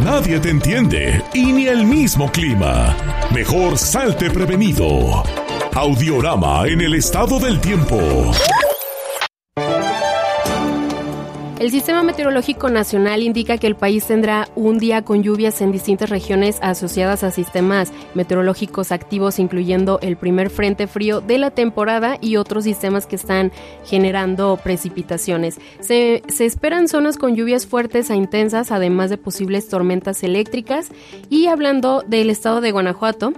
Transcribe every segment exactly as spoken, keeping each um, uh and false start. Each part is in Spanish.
nadie te entiende y ni el mismo clima. Mejor salte prevenido. Audiorama en el estado del tiempo. El Sistema Meteorológico Nacional indica que el país tendrá un día con lluvias en distintas regiones asociadas a sistemas meteorológicos activos, incluyendo el primer frente frío de la temporada y otros sistemas que están generando precipitaciones. Se, se esperan zonas con lluvias fuertes a intensas, además de posibles tormentas eléctricas. Y hablando del estado de Guanajuato,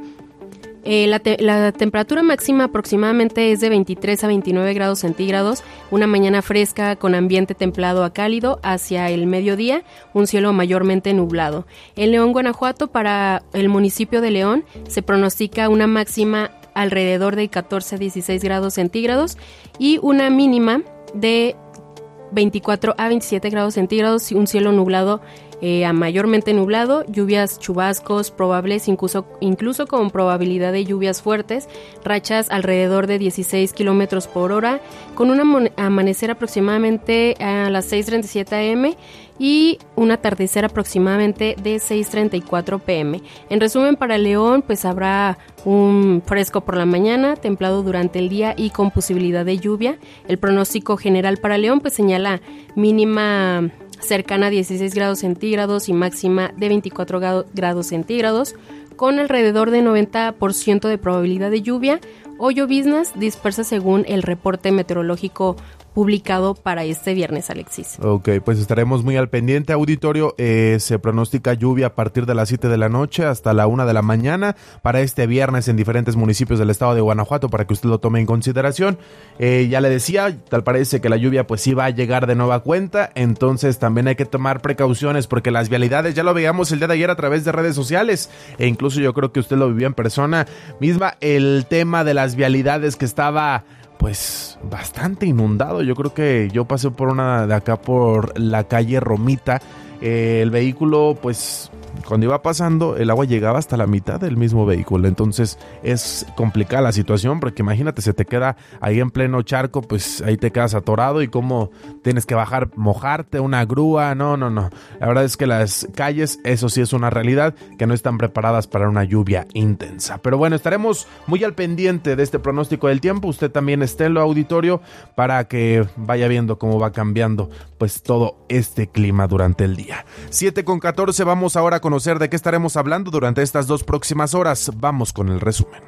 Eh, la, te- la temperatura máxima aproximadamente es de veintitrés a veintinueve grados centígrados, una mañana fresca con ambiente templado a cálido hacia el mediodía, un cielo mayormente nublado. En León, Guanajuato, para el municipio de León, se pronostica una máxima alrededor de catorce a dieciséis grados centígrados y una mínima de veinticuatro a veintisiete grados centígrados y un cielo nublado Eh, a mayormente nublado, lluvias, chubascos probables, incluso, incluso con probabilidad de lluvias fuertes, rachas alrededor de dieciséis kilómetros por hora, con un amon- amanecer aproximadamente a las seis treinta y siete a eme y un atardecer aproximadamente de seis treinta y cuatro pe eme. En resumen, para León, pues habrá un fresco por la mañana, templado durante el día y con posibilidad de lluvia. El pronóstico general para León pues señala mínima cercana a dieciséis grados centígrados y máxima de veinticuatro grados centígrados, con alrededor de noventa por ciento de probabilidad de lluvia o lloviznas dispersas según el reporte meteorológico publicado para este viernes, Alexis. Ok, pues estaremos muy al pendiente, auditorio. Eh, se pronostica lluvia a partir de las siete de la noche hasta la una de la mañana para este viernes en diferentes municipios del estado de Guanajuato, para que usted lo tome en consideración. Eh, ya le decía, tal parece que la lluvia pues sí va a llegar de nueva cuenta, entonces también hay que tomar precauciones porque las vialidades, ya lo veíamos el día de ayer a través de redes sociales, e incluso yo creo que usted lo vivió en persona misma, el tema de las vialidades que estaba pues bastante inundado. Yo creo que yo pasé por una de acá por la calle Romita, eh, el vehículo pues cuando iba pasando el agua llegaba hasta la mitad del mismo vehículo, entonces es complicada la situación porque imagínate, se te queda ahí en pleno charco, pues ahí te quedas atorado y cómo tienes que bajar, mojarte, una grúa, no, no, no, la verdad es que las calles, eso sí es una realidad, que no están preparadas para una lluvia intensa, pero bueno, estaremos muy al pendiente de este pronóstico del tiempo, usted también esté en lo auditorio para que vaya viendo cómo va cambiando pues todo este clima durante el día. siete con catorce, vamos ahora a conocer de qué estaremos hablando durante estas dos próximas horas. Vamos con el resumen.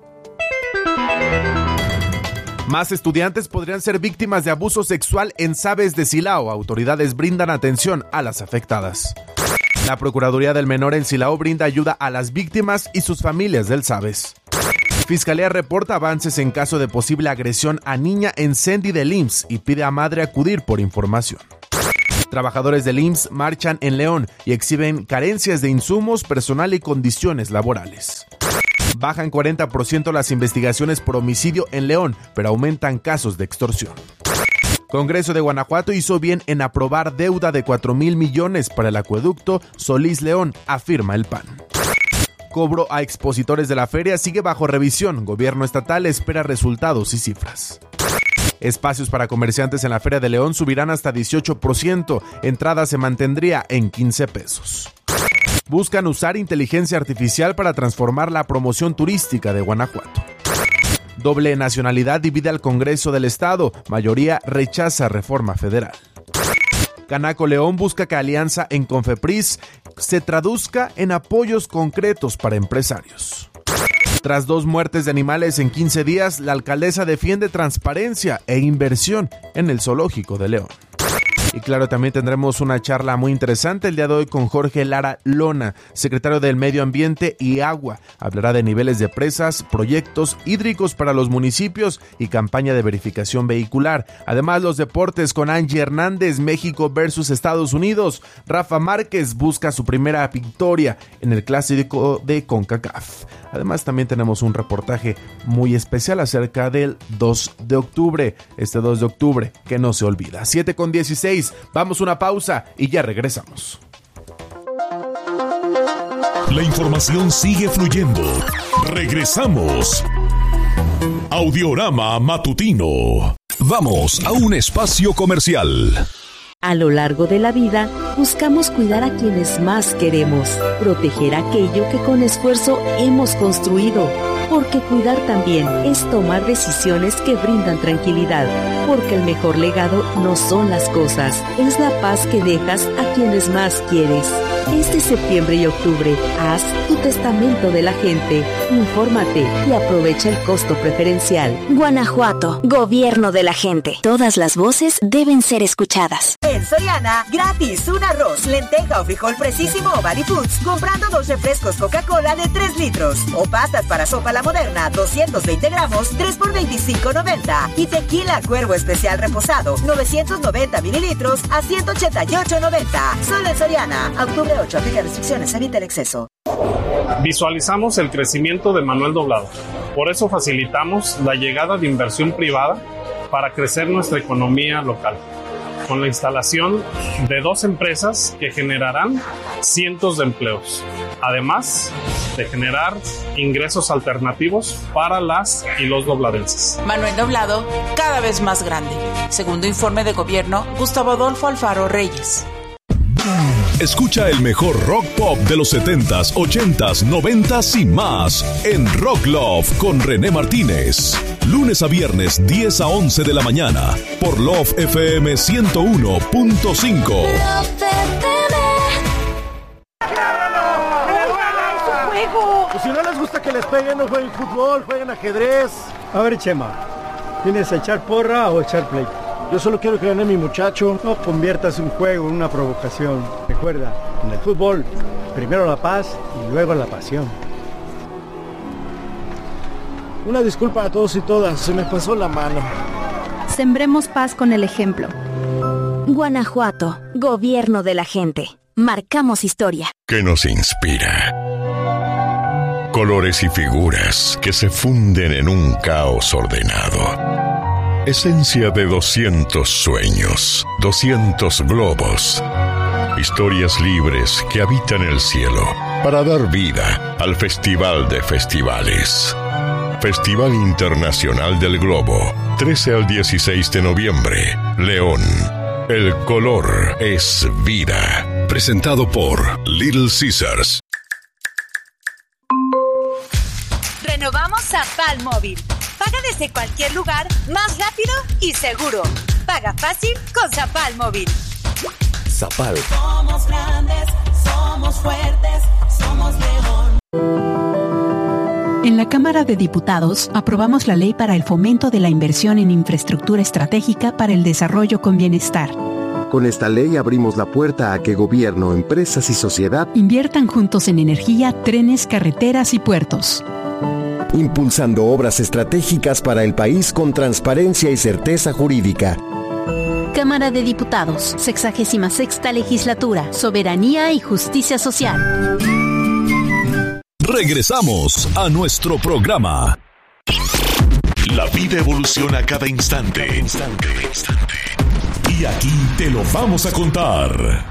Más estudiantes podrían ser víctimas de abuso sexual en Sabes de Silao. Autoridades brindan atención a las afectadas. La Procuraduría del Menor en Silao brinda ayuda a las víctimas y sus familias del Sabes. Fiscalía reporta avances en caso de posible agresión a niña en Cendi del I M S S y pide a madre acudir por información. Trabajadores del I M S S marchan en León y exhiben carencias de insumos, personal y condiciones laborales. Bajan cuarenta por ciento las investigaciones por homicidio en León, pero aumentan casos de extorsión. Congreso de Guanajuato hizo bien en aprobar deuda de cuatro mil millones para el acueducto Solís León, afirma el P A N. Cobro a expositores de la feria sigue bajo revisión. Gobierno estatal espera resultados y cifras. Espacios para comerciantes en la Feria de León subirán hasta dieciocho por ciento. Entrada se mantendría en quince pesos. Buscan usar inteligencia artificial para transformar la promoción turística de Guanajuato. Doble nacionalidad divide al Congreso del Estado. Mayoría rechaza reforma federal. Canaco León busca que alianza en Confepris se traduzca en apoyos concretos para empresarios. Tras dos muertes de animales en quince días, la alcaldesa defiende transparencia e inversión en el zoológico de León. Y claro, también tendremos una charla muy interesante el día de hoy con Jorge Lara Lona, secretario del Medio Ambiente y Agua. Hablará de niveles de presas, proyectos hídricos para los municipios y campaña de verificación vehicular. Además, los deportes con Angie Hernández, México versus Estados Unidos. Rafa Márquez busca su primera victoria en el clásico de CONCACAF. Además, también tenemos un reportaje muy especial acerca del dos de octubre. Este dos de octubre, que no se olvida. siete con dieciséis. Vamos a una pausa y ya regresamos. La información sigue fluyendo. Regresamos. Audiorama Matutino. Vamos a un espacio comercial. A lo largo de la vida, buscamos cuidar a quienes más queremos, proteger aquello que con esfuerzo hemos construido, porque cuidar también es tomar decisiones que brindan tranquilidad, porque el mejor legado no son las cosas, es la paz que dejas a quienes más quieres. Este septiembre y octubre, haz tu testamento de la gente, infórmate y aprovecha el costo preferencial. Guanajuato, gobierno de la gente. Todas las voces deben ser escuchadas. En Soriana, gratis, un arroz, lenteja o frijol Precisimo o Bali Foods, comprando dos refrescos Coca-Cola de tres litros. O pastas para sopa La Moderna, doscientos veinte gramos, tres por veinticinco noventa. Y tequila Cuervo Especial Reposado, novecientos noventa mililitros a ciento ochenta y ocho noventa. Solo en Soriana, octubre ocho, aplica restricciones, evita el exceso. Visualizamos el crecimiento de Manuel Doblado. Por eso facilitamos la llegada de inversión privada para crecer nuestra economía local, con la instalación de dos empresas que generarán cientos de empleos, además de generar ingresos alternativos para las y los dobladenses. Manuel Doblado, cada vez más grande. Segundo informe de gobierno, Gustavo Adolfo Alfaro Reyes. Escucha el mejor rock pop de los setentas, ochentas, noventas y más en Rock Love con René Martínez. Lunes a viernes, diez a once de la mañana, por Love F M ciento uno punto cinco. Pues si no les gusta que les peguen, no jueguen fútbol, jueguen ajedrez. A ver, Chema, ¿vienes a echar porra o echar play? Yo solo quiero que gane mi muchacho. No conviertas un juego en una provocación. Recuerda, en el fútbol, primero la paz y luego la pasión. Una disculpa a todos y todas, se me pasó la mano. Sembremos paz con el ejemplo. Guanajuato, gobierno de la gente. Marcamos historia. ¿Qué nos inspira? Colores y figuras que se funden en un caos ordenado. Esencia de doscientos sueños, doscientos globos. Historias libres que habitan el cielo para dar vida al Festival de Festivales. Festival Internacional del Globo, trece al dieciséis de noviembre, León. El color es vida. Presentado por Little Caesars. Renovamos Zapal Móvil. Paga desde cualquier lugar, más rápido y seguro. Paga fácil con Zapal Móvil. Zapal. Somos grandes, somos fuertes, somos León. En la Cámara de Diputados aprobamos la ley para el fomento de la inversión en infraestructura estratégica para el desarrollo con bienestar. Con esta ley abrimos la puerta a que gobierno, empresas y sociedad inviertan juntos en energía, trenes, carreteras y puertos. Impulsando obras estratégicas para el país con transparencia y certeza jurídica. Cámara de Diputados, sexagésima sexta legislatura, soberanía y justicia social. Regresamos a nuestro programa. La vida evoluciona cada instante. Instante, instante. Y aquí te lo vamos a contar.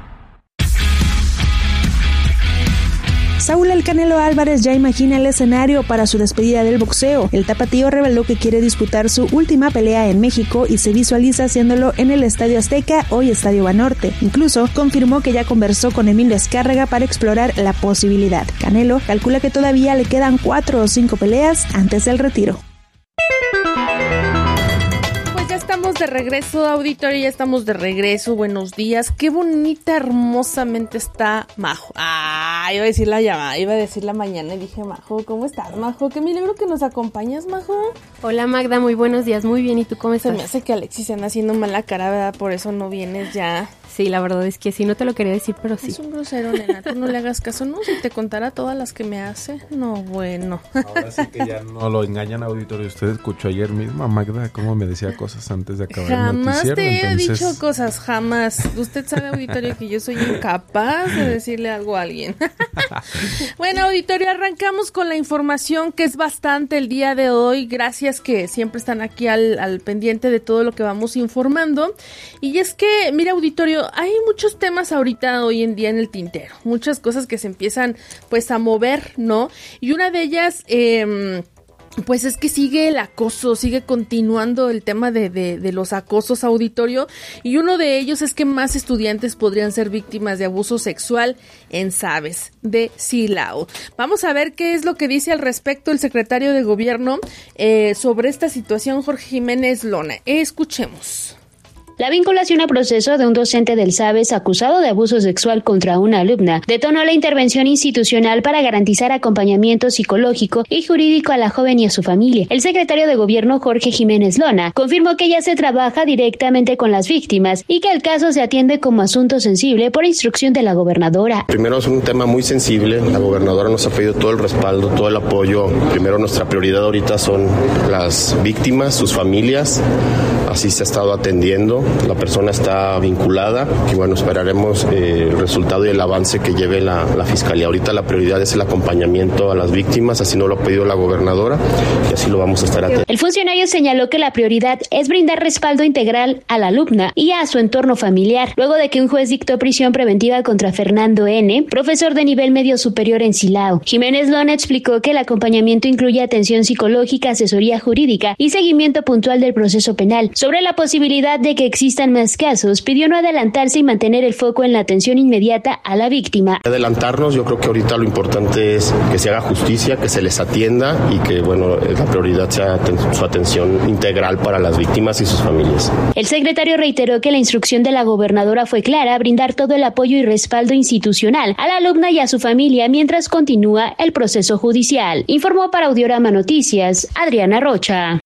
Saúl El Canelo Álvarez ya imagina el escenario para su despedida del boxeo. El tapatío reveló que quiere disputar su última pelea en México y se visualiza haciéndolo en el Estadio Azteca, hoy Estadio Banorte. Incluso confirmó que ya conversó con Emilio Azcárraga para explorar la posibilidad. Canelo calcula que todavía le quedan cuatro o cinco peleas antes del retiro. Estamos de regreso, auditorio, ya estamos de regreso, buenos días, qué bonita, hermosamente está Majo. Ah, iba a decir la llamada, iba a decir la mañana y dije, Majo, ¿cómo estás, Majo? Qué milagro que nos acompañas, Majo. Hola, Magda, muy buenos días, muy bien, ¿y tú cómo estás? Se me hace que Alexis se anda haciendo mala cara, ¿verdad? Por eso no vienes ya. Sí, la verdad es que sí, no te lo quería decir, pero sí. Es un grosero, nena, tú no le hagas caso, ¿no? Si te contara todas las que me hace, no, bueno. Ahora sí que ya no lo engañan, auditorio. Usted escuchó ayer mismo a Magda cómo me decía cosas antes de acabar jamás el noticiero. Te he entonces... dicho cosas, jamás. Usted sabe, auditorio, que yo soy incapaz de decirle algo a alguien. Bueno, auditorio, arrancamos con la información que es bastante el día de hoy. Gracias que siempre están aquí al, al pendiente de todo lo que vamos informando. Y es que, mira, auditorio, hay muchos temas ahorita hoy en día en el tintero, muchas cosas que se empiezan pues a mover, ¿no? Y una de ellas eh, pues es que sigue el acoso, sigue continuando el tema de, de, de los acosos, auditorio, y uno de ellos es que más estudiantes podrían ser víctimas de abuso sexual en Sabes de Silao. Vamos a ver qué es lo que dice al respecto el secretario de Gobierno eh, sobre esta situación, Jorge Jiménez Lona. Escuchemos. La vinculación a proceso de un docente del Sabes acusado de abuso sexual contra una alumna detonó la intervención institucional para garantizar acompañamiento psicológico y jurídico a la joven y a su familia. El secretario de Gobierno, Jorge Jiménez Lona, confirmó que ya se trabaja directamente con las víctimas y que el caso se atiende como asunto sensible por instrucción de la gobernadora. Primero es un tema muy sensible. La gobernadora nos ha pedido todo el respaldo, todo el apoyo. Primero nuestra prioridad ahorita son las víctimas, sus familias. Así se ha estado atendiendo. La persona está vinculada y bueno, esperaremos eh, el resultado y el avance que lleve la, la Fiscalía. Ahorita la prioridad es el acompañamiento a las víctimas, así nos lo ha pedido la gobernadora y así lo vamos a estar atentos. El funcionario señaló que la prioridad es brindar respaldo integral a la alumna y a su entorno familiar, luego de que un juez dictó prisión preventiva contra Fernando N., profesor de nivel medio superior en Silao. Jiménez Lona explicó que el acompañamiento incluye atención psicológica, asesoría jurídica y seguimiento puntual del proceso penal. Sobre la posibilidad de que existan más casos, pidió no adelantarse y mantener el foco en la atención inmediata a la víctima. Adelantarnos, yo creo que ahorita lo importante es que se haga justicia, que se les atienda y que bueno, la prioridad sea su atención integral para las víctimas y sus familias. El secretario reiteró que la instrucción de la gobernadora fue clara, brindar todo el apoyo y respaldo institucional a la alumna y a su familia mientras continúa el proceso judicial. Informó para Audiorama Noticias, Adriana Rocha.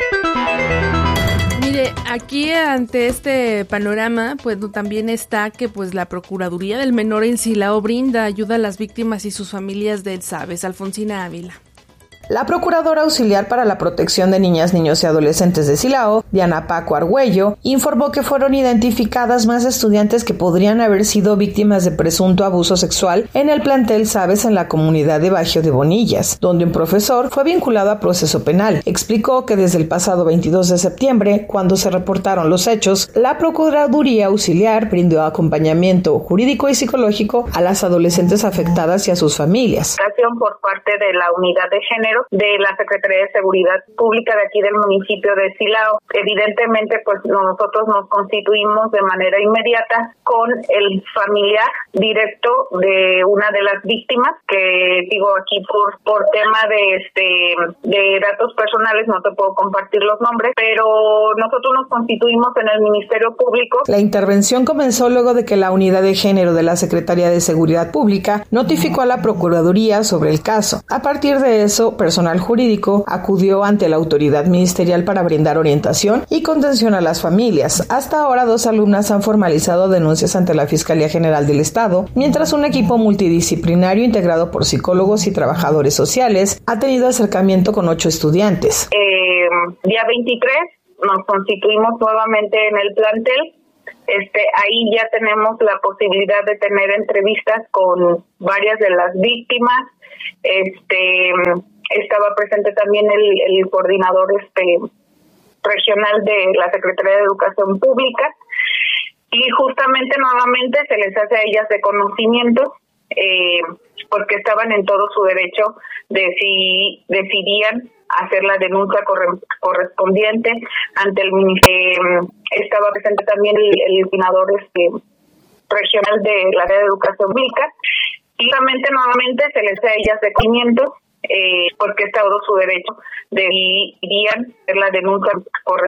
Aquí ante este panorama, pues también está que pues la Procuraduría del Menor en Silao brinda ayuda a las víctimas y sus familias del Sabes. Alfonsina Ávila. La Procuradora Auxiliar para la Protección de Niñas, Niños y Adolescentes de Silao, Diana Paco Argüello, informó que fueron identificadas más estudiantes que podrían haber sido víctimas de presunto abuso sexual en el plantel Sabes en la comunidad de Bajío de Bonillas, donde un profesor fue vinculado a proceso penal. Explicó que desde el pasado veintidós de septiembre, cuando se reportaron los hechos, la Procuraduría Auxiliar brindó acompañamiento jurídico y psicológico a las adolescentes afectadas y a sus familias. Por parte de la Unidad de Género de la Secretaría de Seguridad Pública de aquí del municipio de Silao. Evidentemente, pues nosotros nos constituimos de manera inmediata con el familiar directo de una de las víctimas, que digo aquí por por tema de este de datos personales no te puedo compartir los nombres, pero nosotros nos constituimos en el Ministerio Público. La intervención comenzó luego de que la Unidad de Género de la Secretaría de Seguridad Pública notificó a la Procuraduría sobre el caso. A partir de eso, personal jurídico acudió ante la autoridad ministerial para brindar orientación y contención a las familias. Hasta ahora, dos alumnas han formalizado denuncias ante la Fiscalía General del Estado, mientras un equipo multidisciplinario integrado por psicólogos y trabajadores sociales ha tenido acercamiento con ocho estudiantes. Eh, día veintitrés nos constituimos nuevamente en el plantel. Este, ahí ya tenemos la posibilidad de tener entrevistas con varias de las víctimas. Este, estaba presente también el, el coordinador este regional de la Secretaría de Educación Pública y justamente nuevamente se les hace a ellas de conocimiento eh, porque estaban en todo su derecho de si decidían hacer la denuncia corre- correspondiente ante el ministerio. Estaba presente también el, el coordinador este regional de la área de Educación Pública y nuevamente nuevamente se les hace a ellas de conocimiento eh, porque está todo su derecho de si irían hacer la denuncia correspondiente